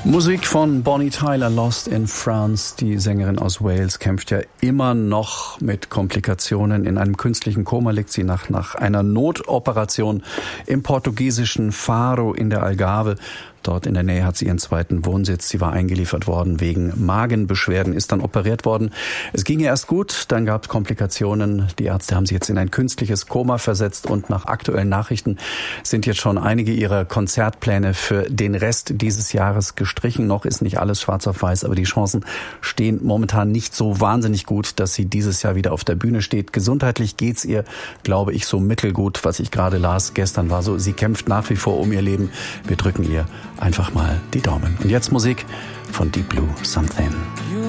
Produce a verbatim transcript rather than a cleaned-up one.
Musik von Bonnie Tyler, Lost in France. Die Sängerin aus Wales kämpft ja immer noch mit Komplikationen. In einem künstlichen Koma liegt sie nach, nach einer Notoperation im portugiesischen Faro in der Algarve. Dort in der Nähe hat sie ihren zweiten Wohnsitz. Sie war eingeliefert worden wegen Magenbeschwerden, ist dann operiert worden. Es ging ihr erst gut, dann gab es Komplikationen. Die Ärzte haben sie jetzt in ein künstliches Koma versetzt und nach aktuellen Nachrichten sind jetzt schon einige ihrer Konzertpläne für den Rest dieses Jahres gestrichen. Noch ist nicht alles schwarz auf weiß, aber die Chancen stehen momentan nicht so wahnsinnig gut, dass sie dieses Jahr wieder auf der Bühne steht. Gesundheitlich geht's ihr, glaube ich, so mittelgut. Was ich gerade las gestern war so, sie kämpft nach wie vor um ihr Leben. Wir drücken ihr einfach mal die Daumen. Und jetzt Musik von Deep Blue, Something.